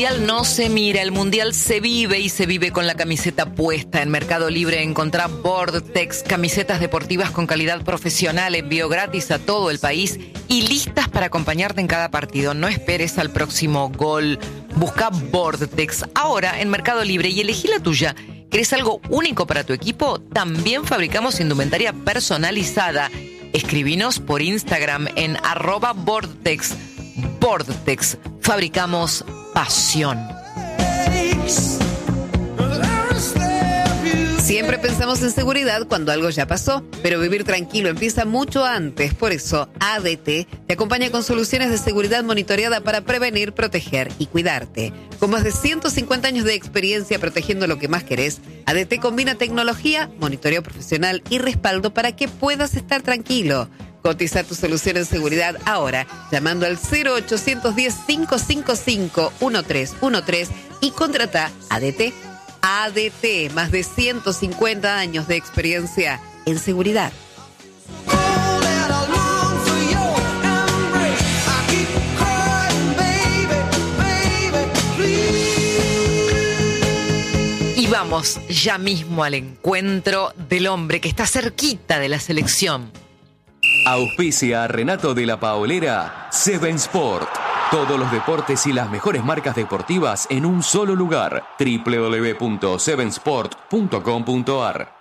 Mundial no se mira, el Mundial se vive y se vive con la camiseta puesta. En Mercado Libre encontrá Vortex, camisetas deportivas con calidad profesional, envío gratis a todo el país y listas para acompañarte en cada partido. No esperes al próximo gol. Busca Vortex ahora en Mercado Libre y elegí la tuya. ¿Querés algo único para tu equipo? También fabricamos indumentaria personalizada. Escribinos por Instagram en @Vortex. Vortex, fabricamos pasión. Siempre pensamos en seguridad cuando algo ya pasó, pero vivir tranquilo empieza mucho antes. Por eso, ADT te acompaña con soluciones de seguridad monitoreada para prevenir, proteger y cuidarte. Con más de 150 años de experiencia protegiendo lo que más querés, ADT combina tecnología, monitoreo profesional y respaldo para que puedas estar tranquilo. Cotiza tu solución en seguridad ahora, llamando al 0810-555-1313 y contrata ADT. ADT, más de 150 años de experiencia en seguridad. Y vamos ya mismo al encuentro del hombre que está cerquita de la selección. Auspicia a Renato de la Paolera, Seven Sport. Todos los deportes y las mejores marcas deportivas en un solo lugar. www.sevensport.com.ar.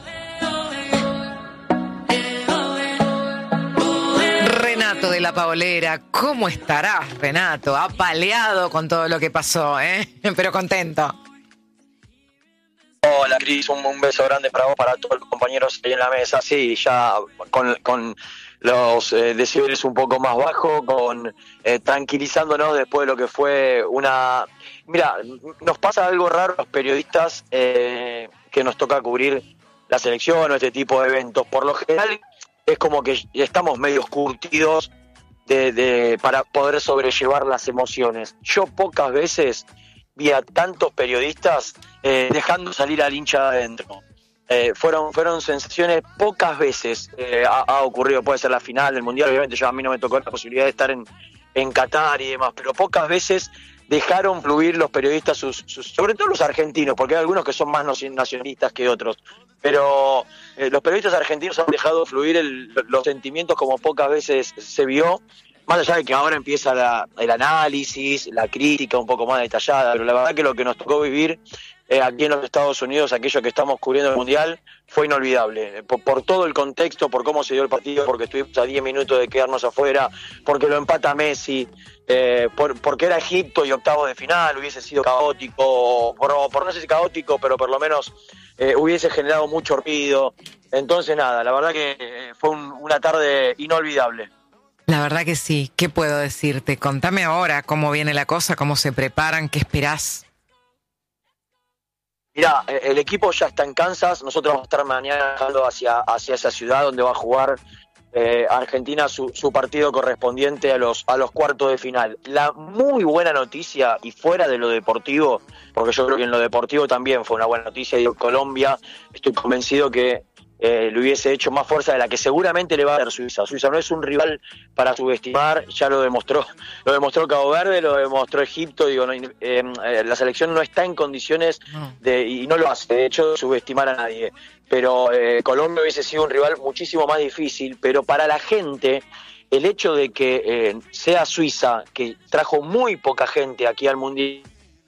Renato de la Paolera, ¿cómo estarás, Renato? Apaleado con todo lo que pasó, pero contento. Hola, Cris, un beso grande para vos, para todos los compañeros ahí en la mesa. Sí, ya con los decibeles un poco más bajos, tranquilizándonos después de lo que fue una... Mira, nos pasa algo raro a los periodistas que nos toca cubrir la selección o este tipo de eventos. Por lo general es como que estamos medio curtidos para poder sobrellevar las emociones. Yo pocas veces vi a tantos periodistas dejando salir al hincha adentro. Fueron sensaciones, pocas veces ha ocurrido, puede ser la final del Mundial, obviamente yo a mí no me tocó la posibilidad de estar en Qatar y demás, pero pocas veces dejaron fluir los periodistas, sobre todo los argentinos, porque hay algunos que son más nacionalistas que otros, pero los periodistas argentinos han dejado fluir los sentimientos como pocas veces se vio, más allá de que ahora empieza el análisis, la crítica un poco más detallada, pero la verdad que lo que nos tocó vivir aquí en los Estados Unidos, aquellos que estamos cubriendo el Mundial, fue inolvidable. Por todo el contexto, por cómo se dio el partido, porque estuvimos a 10 minutos de quedarnos afuera, porque lo empata Messi, porque era Egipto y octavos de final, hubiese sido caótico, por no ser caótico, pero por lo menos hubiese generado mucho ruido. Entonces nada, la verdad que fue una tarde inolvidable. La verdad que sí, ¿qué puedo decirte? Contame ahora cómo viene la cosa, cómo se preparan, qué esperás. Mirá, el equipo ya está en Kansas, nosotros vamos a estar mañana viajando hacia esa ciudad donde va a jugar Argentina su partido correspondiente a los cuartos de final. La muy buena noticia, y fuera de lo deportivo, porque yo creo que en lo deportivo también fue una buena noticia, y Colombia, estoy convencido que le hubiese hecho más fuerza de la que seguramente le va a dar Suiza. Suiza no es un rival para subestimar, ya lo demostró Cabo Verde, lo demostró Egipto. La selección no está en condiciones y no lo hace, de hecho, de subestimar a nadie. Pero Colombia hubiese sido un rival muchísimo más difícil, pero para la gente, el hecho de que sea Suiza, que trajo muy poca gente aquí al Mundial,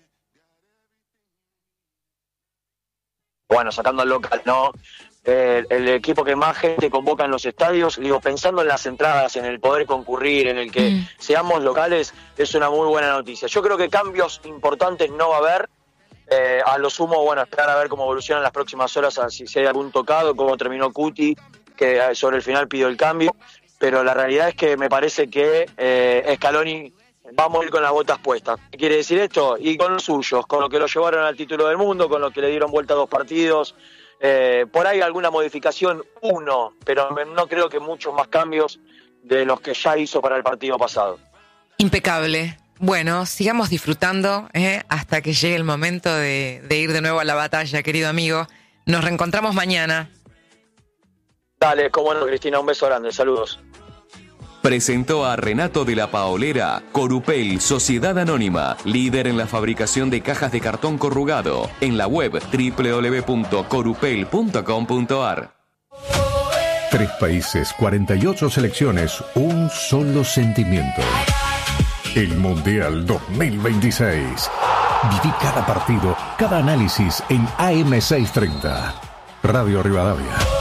bueno, sacando al local, ¿no? El equipo que más gente convoca en los estadios, pensando en las entradas, en el poder concurrir, en el que seamos locales, es una muy buena noticia. Yo creo que cambios importantes no va a haber, a lo sumo, bueno, esperar a ver cómo evolucionan las próximas horas, si hay algún tocado, cómo terminó Cuti, que sobre el final pidió el cambio, pero la realidad es que me parece que Scaloni va a morir con las botas puestas. ¿Qué quiere decir esto? Y con los suyos, con lo que lo llevaron al título del mundo, con lo que le dieron vuelta a 2 partidos. Por ahí alguna modificación, pero no creo que muchos más cambios de los que ya hizo para el partido pasado. Impecable. Bueno, sigamos disfrutando hasta que llegue el momento de ir de nuevo a la batalla, querido amigo. Nos reencontramos mañana. Dale, cómo no, Cristina, un beso grande, saludos. Presentó a Renato de la Paolera, Corupel, Sociedad Anónima, líder en la fabricación de cajas de cartón corrugado, en la web www.corupel.com.ar. 3 países, 48 selecciones, un solo sentimiento. El Mundial 2026. Viví cada partido, cada análisis en AM630. Radio Rivadavia.